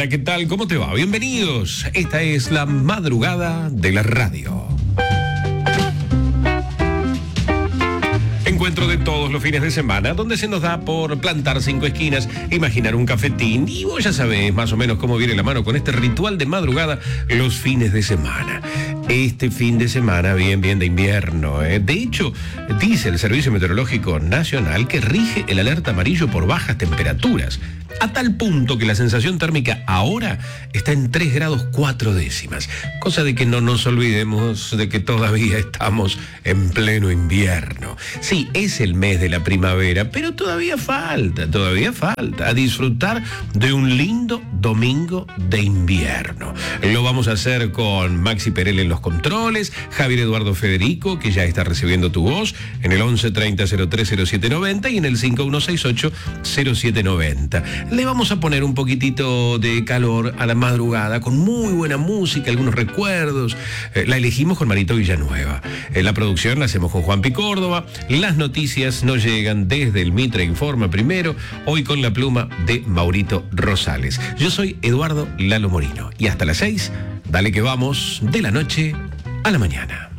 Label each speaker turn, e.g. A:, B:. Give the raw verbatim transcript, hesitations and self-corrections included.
A: Hola, ¿qué tal? ¿Cómo te va? Bienvenidos. Esta es la madrugada de la radio. Encuentro de todos los fines de semana, donde se nos da por plantar cinco esquinas, imaginar un cafetín, y vos ya sabés más o menos cómo viene la mano con este ritual de madrugada los fines de semana. Este fin de semana bien, bien de invierno, ¿eh? De hecho, dice el Servicio Meteorológico Nacional que rige el alerta amarillo por bajas temperaturas, a tal punto que la sensación térmica ahora está en tres grados cuatro décimas, cosa de que no nos olvidemos de que todavía estamos en pleno invierno. Sí, es el mes de la primavera, pero todavía falta, todavía falta a disfrutar de un lindo domingo de invierno. Lo vamos a hacer con Maxi Perel en los controles, Javier Eduardo Federico, que ya está recibiendo tu voz, en el once treinta cero tres cero siete noventa y en el cinco uno seis ocho cero siete noventa. Le vamos a poner un poquitito de calor a la madrugada con muy buena música, algunos recuerdos. Eh, la elegimos con Marito Villanueva. Eh, la producción la hacemos con Juanpi Córdoba. Las noticias nos llegan desde el Mitre Informa primero, hoy con la pluma de Maurito Rosales. Yo soy Eduardo Lalo Morino y hasta las seis, dale que vamos de la noche a la mañana.